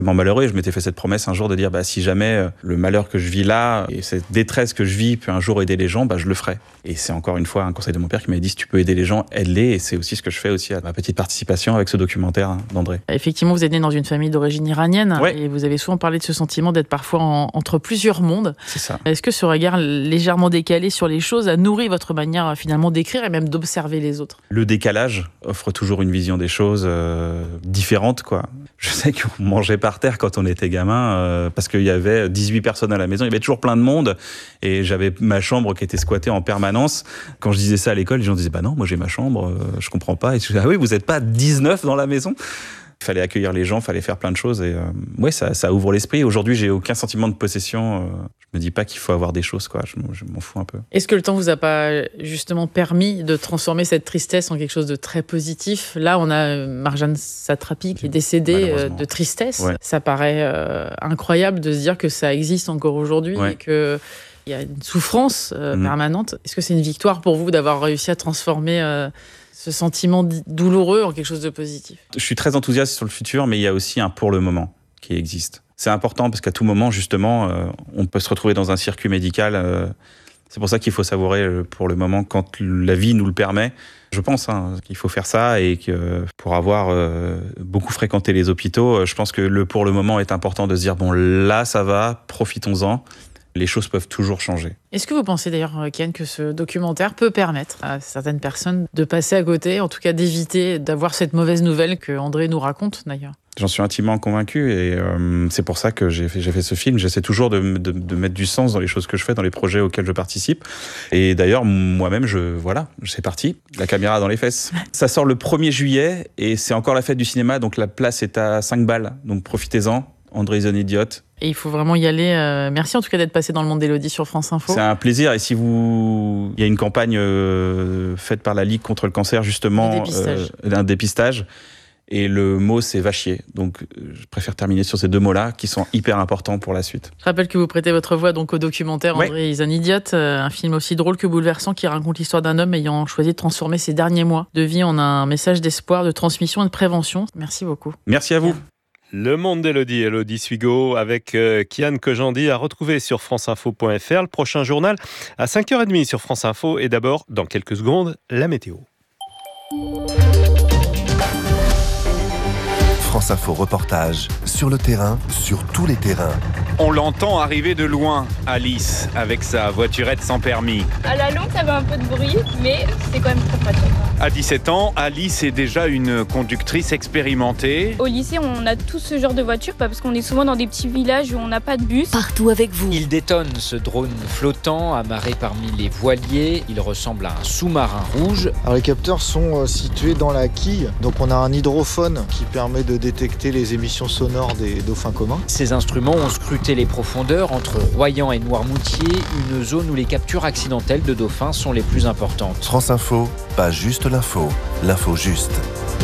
Malheureux, je m'étais fait cette promesse un jour de dire si jamais le malheur que je vis là et cette détresse que je vis peut un jour aider les gens, je le ferai. Et c'est encore une fois un conseil de mon père qui m'a dit si tu peux aider les gens, aide-les. Et c'est aussi ce que je fais aussi à ma petite participation avec ce documentaire d'André. Effectivement, vous êtes né dans une famille d'origine iranienne, ouais. Et vous avez souvent parlé de ce sentiment d'être parfois entre plusieurs mondes. C'est ça. Est-ce que ce regard légèrement décalé sur les choses a nourri votre manière finalement d'écrire et même d'observer les autres ? Le décalage offre toujours une vision des choses différente, quoi. Je sais qu'on mangeait par terre quand on était gamin parce qu'il y avait 18 personnes à la maison, il y avait toujours plein de monde et j'avais ma chambre qui était squattée en permanence. Quand je disais ça à l'école, les gens disaient non, moi j'ai ma chambre, je comprends pas. Et je disais oui, vous n'êtes pas 19 dans la maison. Il fallait accueillir les gens, il fallait faire plein de choses et ça ouvre l'esprit. Aujourd'hui, j'ai aucun sentiment de possession. Je me dis pas qu'il faut avoir des choses, quoi. Je m'en fous un peu. Est-ce que le temps vous a pas justement permis de transformer cette tristesse en quelque chose de très positif ? Là, on a Marjane Satrapi qui est décédée de tristesse. Ouais. Ça paraît incroyable de se dire que ça existe encore aujourd'hui et que il y a une souffrance permanente. Est-ce que c'est une victoire pour vous d'avoir réussi à transformer ce sentiment douloureux en quelque chose de positif ? Je suis très enthousiaste sur le futur, mais il y a aussi un pour le moment qui existe. C'est important parce qu'à tout moment, justement, on peut se retrouver dans un circuit médical. C'est pour ça qu'il faut savourer pour le moment quand la vie nous le permet. Je pense qu'il faut faire ça et que pour avoir beaucoup fréquenté les hôpitaux, je pense que le pour le moment est important de se dire là ça va, profitons-en. Les choses peuvent toujours changer. Est-ce que vous pensez d'ailleurs, Kian, que ce documentaire peut permettre à certaines personnes de passer à côté, en tout cas d'éviter d'avoir cette mauvaise nouvelle que André nous raconte d'ailleurs ? J'en suis intimement convaincu et c'est pour ça que j'ai fait ce film. J'essaie toujours de mettre du sens dans les choses que je fais, dans les projets auxquels je participe. Et d'ailleurs, moi-même, c'est parti, la caméra dans les fesses. Ça sort le 1er juillet et c'est encore la fête du cinéma, donc la place est à 5 balles. Donc profitez-en, André is an idiot. Et il faut vraiment y aller. Merci en tout cas d'être passé dans le monde d'Élodie sur France Info. C'est un plaisir. Et si il y a une campagne faite par la Ligue contre le cancer, justement, un dépistage. Et le mot, c'est vachier. Donc, je préfère terminer sur ces 2 mots-là qui sont hyper importants pour la suite. Je rappelle que vous prêtez votre voix donc au documentaire André is an idiot, un film aussi drôle que bouleversant qui raconte l'histoire d'un homme ayant choisi de transformer ses derniers mois de vie en un message d'espoir, de transmission et de prévention. Merci beaucoup. Merci à vous. Le monde d'Élodie, Élodie Suigo avec Kian Kojandi à retrouver sur franceinfo.fr. Le prochain journal à 5h30 sur France Info. Et d'abord, dans quelques secondes, la météo. France Info reportage sur le terrain, sur tous les terrains. On l'entend arriver de loin, Alice, avec sa voiturette sans permis. À la longue, ça va un peu de bruit, mais c'est quand même très pratique. À 17 ans, Alice est déjà une conductrice expérimentée. Au lycée, on a tous ce genre de voiture, parce qu'on est souvent dans des petits villages où on n'a pas de bus. Partout avec vous. Il détonne, ce drone flottant, amarré parmi les voiliers. Il ressemble à un sous-marin rouge. Alors, les capteurs sont situés dans la quille, donc on a un hydrophone qui permet de détecter les émissions sonores des dauphins communs. Ces instruments ont scruté les profondeurs entre Royan et Noirmoutier, une zone où les captures accidentelles de dauphins sont les plus importantes. France Info, pas juste l'info, l'info juste.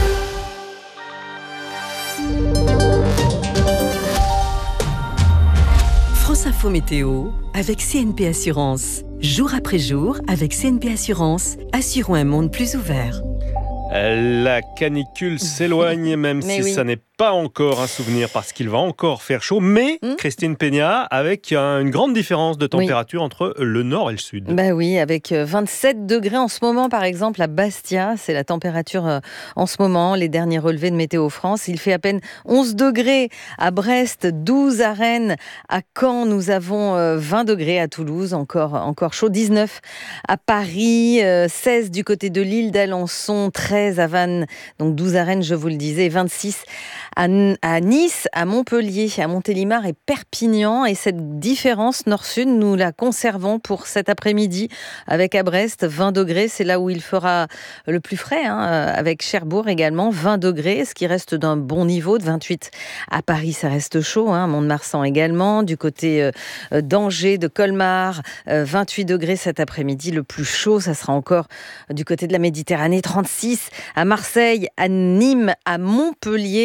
France Info Météo avec CNP Assurance. Jour après jour, avec CNP Assurance, assurons un monde plus ouvert. La canicule s'éloigne, même si ça n'est pas encore un souvenir parce qu'il va encore faire chaud. Mais, Christine Peña, avec une grande différence de température entre le nord et le sud. Bah oui, avec 27 degrés en ce moment, par exemple, à Bastia. C'est la température en ce moment, les derniers relevés de Météo France. Il fait à peine 11 degrés à Brest, 12 à Rennes. À Caen, nous avons 20 degrés à Toulouse, encore chaud. 19 à Paris, 16 du côté de Lille, d'Alençon, 13 à Vannes, donc 12 à Rennes, je vous le disais, 26 à Nice, à Montpellier, à Montélimar et Perpignan. Et cette différence nord-sud, nous la conservons pour cet après-midi avec à Brest 20 degrés. C'est là où il fera le plus frais, avec Cherbourg également, 20 degrés, ce qui reste d'un bon niveau, de 28 à Paris, ça reste chaud, Mont-de-Marsan également. Du côté d'Angers, de Colmar, 28 degrés cet après-midi. Le plus chaud, ça sera encore du côté de la Méditerranée, 36 à Marseille, à Nîmes, à Montpellier. On a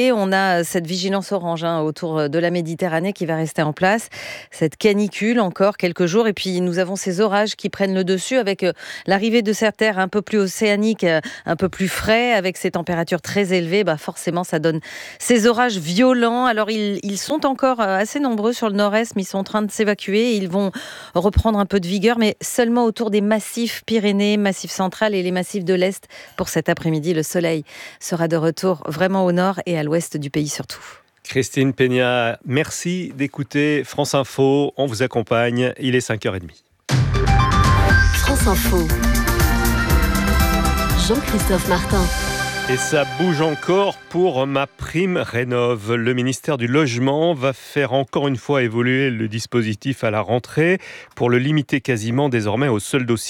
a cette vigilance orange autour de la Méditerranée qui va rester en place. Cette canicule encore quelques jours. Et puis nous avons ces orages qui prennent le dessus avec l'arrivée de cet air un peu plus océanique, un peu plus frais, avec ces températures très élevées. Forcément, ça donne ces orages violents. Alors ils sont encore assez nombreux sur le nord-est, mais ils sont en train de s'évacuer. Ils vont reprendre un peu de vigueur, mais seulement autour des massifs Pyrénées, massif central et les massifs de l'Est. Pour cet après-midi, le soleil sera de retour vraiment au nord et à l'ouest du pays surtout. Christine Peña, merci d'écouter France Info. On vous accompagne, il est 5h30. France Info. Jean-Christophe Martin. Et ça bouge encore pour MaPrimeRénov'. Le ministère du Logement va faire encore une fois évoluer le dispositif à la rentrée pour le limiter quasiment désormais au seul dossier